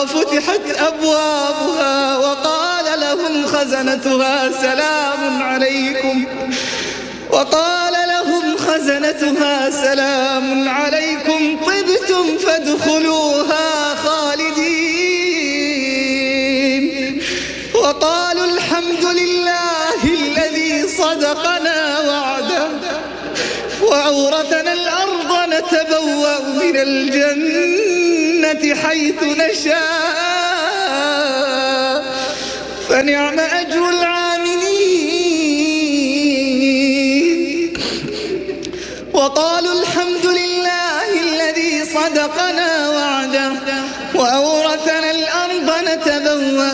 فتحت أبوابها وقال لهم خزنتها سلام عليكم طبتم فادخلوها خالدين وقالوا الحمد لله الذي صدقنا وعده وأورثنا الأرض نتبوأ من الجنة حيث نشاء فنعم أجر العاملين وقالوا الحمد